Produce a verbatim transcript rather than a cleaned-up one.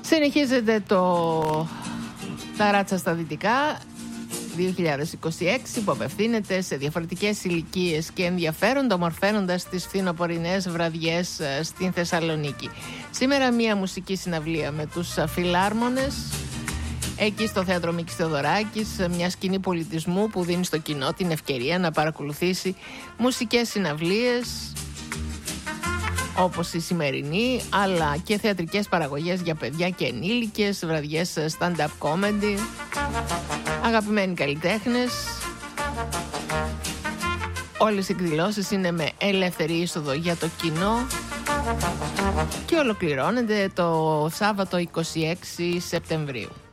Συνεχίζεται το Ταράτσα στα Δυτικά δύο χιλιάδες είκοσι έξι, που απευθύνεται σε διαφορετικές ηλικίες και ενδιαφέροντα, ομορφαίνοντας τις φθινοπορεινές βραδιές στην Θεσσαλονίκη. Σήμερα μια μουσική συναυλία με τους Φιλάρμονες εκεί στο Θέατρο Μίκης Θεοδωράκης, μια σκηνή πολιτισμού που δίνει στο κοινό την ευκαιρία να παρακολουθήσει μουσικές συναυλίες όπως η σημερινή, αλλά και θεατρικές παραγωγές για παιδιά και ενήλικες, βραδιές stand-up comedy, αγαπημένοι καλλιτέχνες. Όλες οι εκδηλώσεις είναι με ελεύθερη είσοδο για το κοινό και ολοκληρώνεται το Σάββατο είκοσι έξι Σεπτεμβρίου.